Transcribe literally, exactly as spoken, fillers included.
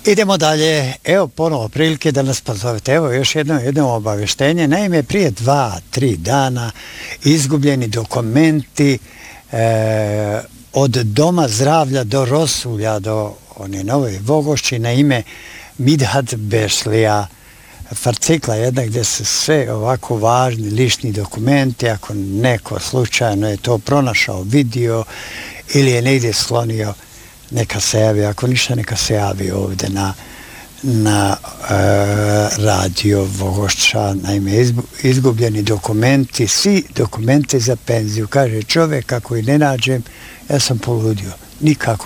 Idemo dalje, evo ponovo prilike da nas pozovete, evo još jedno, jedno obaveštenje, naime prije dva, tri dana izgubljeni dokumenti e, od Doma zdravlja do Rosulja, do one Nove Vogošći na ime Midhat Bešlija, farcikla jedna gdje su sve ovako važni lični dokumenti, ako neko slučajno je to pronašao, vidio ili je negdje slonio, neka se javi, ako ništa neka se javi ovdje na, na e, radio Vogošća, naime izgubljeni dokumenti, svi dokumenti za penziju, kaže čovjek, ako i ne nađem, ja sam poludio, nikako